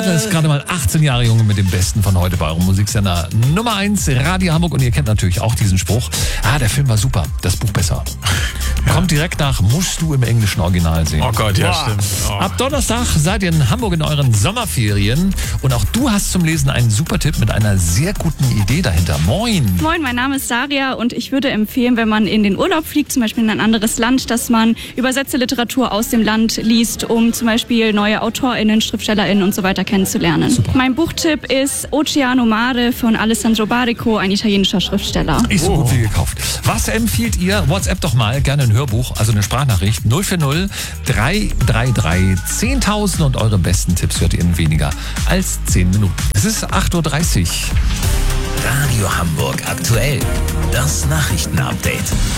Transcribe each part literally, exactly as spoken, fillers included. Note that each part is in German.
Adler ist gerade mal achtzehn Jahre jung mit dem Besten von heute bei eurem Musiksender Nummer eins, Radio Hamburg. Und ihr kennt natürlich auch diesen Spruch. Ah, der Film war super, das Buch besser. Ja. Kommt direkt nach, musst du im englischen Original sehen. Oh Gott, ja, Boah. stimmt. Oh. Ab Donnerstag seid ihr in Hamburg in euren Sommerferien. Und auch du hast zum Lesen einen super Tipp mit einer sehr guten Idee dahinter. Moin. Moin, mein Name ist Saria und ich würde empfehlen, wenn man in den Urlaub fliegt, zum Beispiel in ein anderes Land, dass man übersetzte Literatur aus dem Land liest, um zum Beispiel neue AutorInnen, SchriftstellerInnen und so weiter kennenzulernen. Super. Mein Buchtipp ist Oceano Mare von Alessandro Barico, ein italienischer Schriftsteller. Ist so gut wie gekauft. Was empfiehlt ihr? WhatsApp doch mal, gerne ein Hörbuch, also eine Sprachnachricht. null vier null drei drei drei zehntausend und eure besten Tipps hört ihr in weniger als zehn Minuten. Es ist acht Uhr dreißig. Radio Hamburg aktuell. Das Nachrichtenupdate.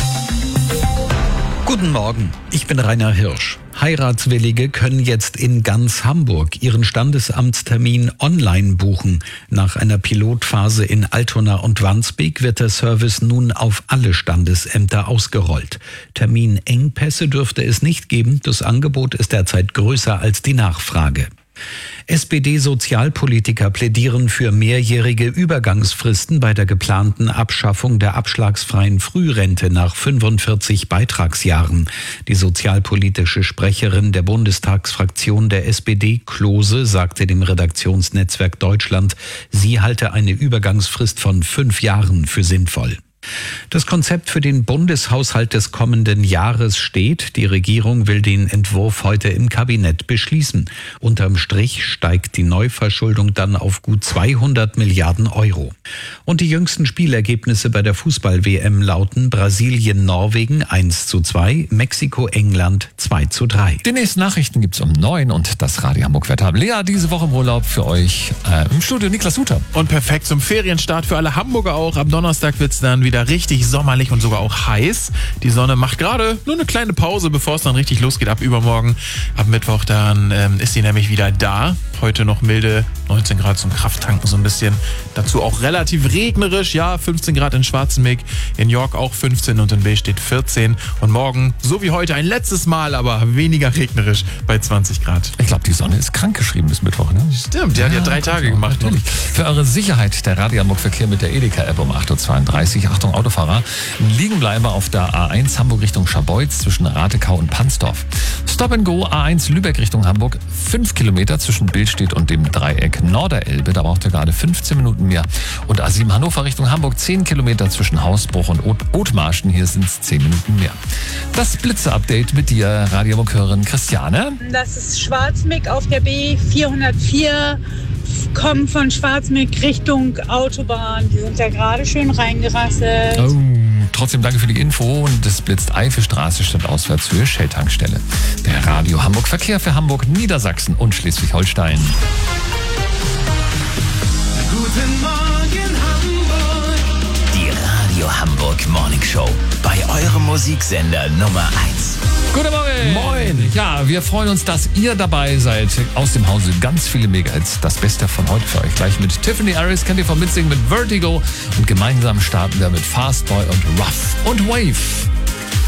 Guten Morgen, ich bin Rainer Hirsch. Heiratswillige können jetzt in ganz Hamburg ihren Standesamtstermin online buchen. Nach einer Pilotphase in Altona und Wandsbek wird der Service nun auf alle Standesämter ausgerollt. Terminengpässe dürfte es nicht geben. Das Angebot ist derzeit größer als die Nachfrage. S P D-Sozialpolitiker plädieren für mehrjährige Übergangsfristen bei der geplanten Abschaffung der abschlagsfreien Frührente nach fünfundvierzig Beitragsjahren. Die sozialpolitische Sprecherin der Bundestagsfraktion der S P D, Klose, sagte dem Redaktionsnetzwerk Deutschland, sie halte eine Übergangsfrist von fünf Jahren für sinnvoll. Das Konzept für den Bundeshaushalt des kommenden Jahres steht. Die Regierung will den Entwurf heute im Kabinett beschließen. Unterm Strich steigt die Neuverschuldung dann auf gut zweihundert Milliarden Euro. Und die jüngsten Spielergebnisse bei der Fußball-W M lauten Brasilien-Norwegen eins zu zwei, Mexiko-England zwei zu drei. Die nächsten Nachrichten gibt's um neun und das Radio Hamburg-Wetter. Lea, diese Woche im Urlaub für euch äh, im Studio Niklas Suter. Und perfekt zum Ferienstart für alle Hamburger auch. Am Donnerstag wird's dann wieder richtig sommerlich und sogar auch heiß. Die Sonne macht gerade nur eine kleine Pause, bevor es dann richtig losgeht ab übermorgen. Ab Mittwoch dann ähm, ist sie nämlich wieder da. Heute noch milde neunzehn Grad zum Krafttanken so ein bisschen. Dazu auch relativ regnerisch. Ja, fünfzehn Grad in Schwarzenbeck, in York auch fünfzehn und in B steht vierzehn. Und morgen, so wie heute, ein letztes Mal, aber weniger regnerisch bei zwanzig Grad. Ich glaube, die Sonne ist krankgeschrieben bis Mittwoch, ne? Stimmt, die hat ja drei Tage gemacht. Natürlich. Für eure Sicherheit der Radio Hamburg Verkehr mit der Edeka-App um acht Uhr zweiunddreißig. Achtung, Autofahrer, liegen bleiben auf der A eins Hamburg Richtung Scharbeutz zwischen Ratekau und Pansdorf. Stop and Go A eins Lübeck Richtung Hamburg, fünf Kilometer zwischen Billstedt und dem Dreieck Norderelbe, da braucht ihr gerade fünfzehn Minuten mehr. Und A sieben Hannover Richtung Hamburg, zehn Kilometer zwischen Hausbruch und Othmarschen, hier sind es zehn Minuten mehr. Das Blitze-Update mit dir, Radio Hamburg-Hörerin Christiane. Das ist Schwarzmeck auf der B vierhundertvier. Kommen von Schwarzmeck Richtung Autobahn. Die sind ja gerade schön reingerasselt. Oh, trotzdem danke für die Info. Und es blitzt Eifelstraße statt Auswärtshöhe Shell-Tankstelle. Der Radio Hamburg Verkehr für Hamburg, Niedersachsen und Schleswig-Holstein. Guten Morgen Hamburg. Die Radio Hamburg Morning Show. Bei eurem Musiksender Nummer eins. Guten Morgen! Moin! Ja, wir freuen uns, dass ihr dabei seid. Aus dem Hause ganz viele Megahits. Das Beste von heute für euch. Gleich mit Tiffany Harris, kennt ihr vom Mitsingen mit Vertigo. Und gemeinsam starten wir mit Fastboy und Rough und Wave.